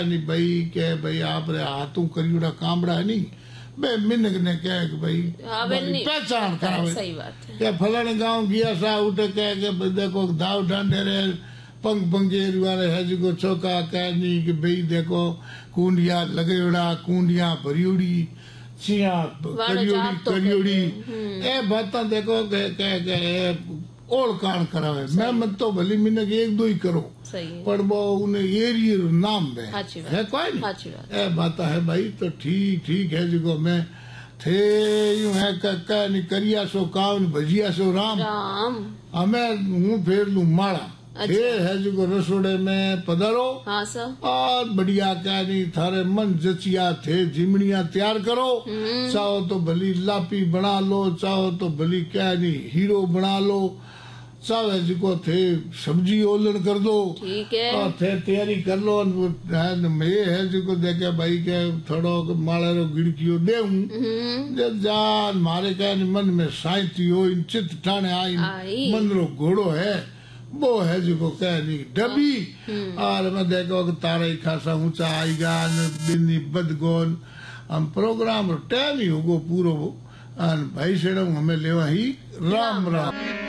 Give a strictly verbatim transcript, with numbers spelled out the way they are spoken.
नहीं भाई के भाई आप रे हाथों करियोड़ा कामड़ा है नहीं बे मिनक ने कहे कि भाई पहचान करावे। सही बात है। क्या फलाने गांव गया सा उठे कहे कि देखो दाव डांडे रे पंग पंगेर वाले है जो चौका कह नहीं कि भाई देखो कुंडिया लगेड़ा कुंडिया भरियोड़ी चिया करियोड़ी करियोड़ी ए बात देखो के के के ओल कान करावे। मैं मत तो भली मिनक एक दो ही करो पर वो उन्हें एरियर नाम में है कोई नहीं ए बात है भाई। तो ठीक ठीक है जो मैं थे यूं है कह नहीं करिया सो कावन भजिया सो राम राम हमें हूँ फेर लू माड़ा। अच्छा। है जो रसोड़े में पधारो। हाँ सर। और बढ़िया क्या नहीं थारे मन जचिया थे जिमड़िया तैयार करो। चाहो तो भली लापी बना लो चाहो तो भली क्या नहीं हीरो बना लो चाहे जिको थे सब्जी ओलन कर दो। ठीक है। और थे तैयारी कर लो ये है जिको देखे भाई के थोड़ो माले रो गिड़कियो दे जब जान मारे क्या मन में साइती हो इन चित ठाणे आई मन रो घोड़ो है वो है जिको कह नहीं डबी। और मैं देखो कि तारा ही खासा ऊंचा आएगा बिन्नी बदगोन हम प्रोग्राम टाइम ही होगो पूरो भाई सेड़ो हमें लेवा ही राम राम।